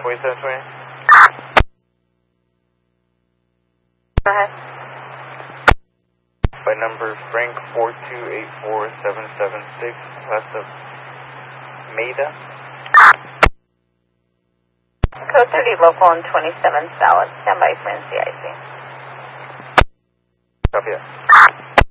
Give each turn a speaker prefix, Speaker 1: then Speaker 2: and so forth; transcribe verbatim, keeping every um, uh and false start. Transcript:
Speaker 1: forty-seven twenty.
Speaker 2: Go ahead.
Speaker 1: By number Frank four two eight four seven seven six, Class of Maida.
Speaker 2: Code thirty local and twenty-seven South. Stand by for N C I C.
Speaker 1: Copy that.